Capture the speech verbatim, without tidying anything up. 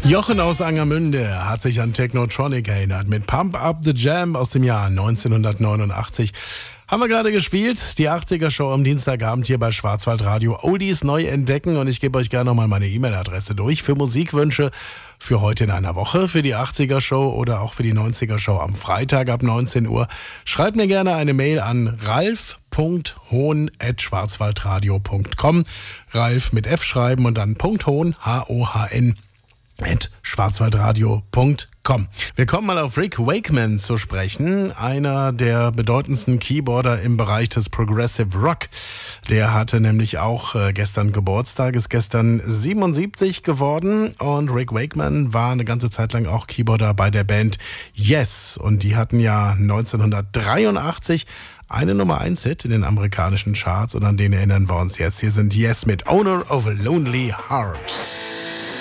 Jochen aus Angermünde hat sich an Technotronic erinnert mit Pump Up the Jam aus dem Jahr neunzehnhundertneunundachtzig. Haben wir gerade gespielt, die achtziger-Show am Dienstagabend hier bei Schwarzwaldradio. Oldies neu entdecken und ich gebe euch gerne nochmal meine E-Mail-Adresse durch für Musikwünsche für heute in einer Woche, für die achtziger-Show oder auch für die neunziger-Show am Freitag ab neunzehn Uhr. Schreibt mir gerne eine Mail an ralf punkt hohn at schwarzwaldradio punkt com. Ralf mit F schreiben und dann .hohn, H O H N, at schwarzwaldradio punkt com. Wir kommen mal auf Rick Wakeman zu sprechen, einer der bedeutendsten Keyboarder im Bereich des Progressive Rock. Der hatte nämlich auch äh, gestern Geburtstag, ist gestern siebenundsiebzig geworden und Rick Wakeman war eine ganze Zeit lang auch Keyboarder bei der Band Yes und die hatten ja neunzehnhundertdreiundachtzig eine Nummer eins Hit in den amerikanischen Charts und an den erinnern wir uns jetzt. Hier sind Yes mit Owner of a Lonely Heart.